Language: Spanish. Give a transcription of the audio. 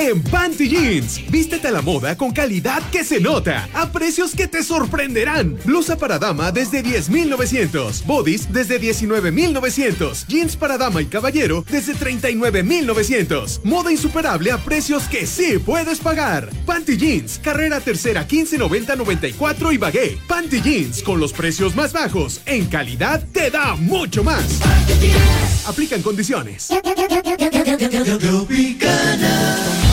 en Panty Jeans. Vístete a la moda con calidad que se nota, a precios que te sorprenderán. Blusa para dama desde 10,900, bodies desde 19,900, jeans para dama y caballero desde 39,900. Moda insuperable a precios que sí puedes pagar. Panty Jeans, carrera tercera 1590-94 y Bagué. Panty Jeans, con los precios más bajos, en calidad te da mucho más. Aplican condiciones. Tropicana.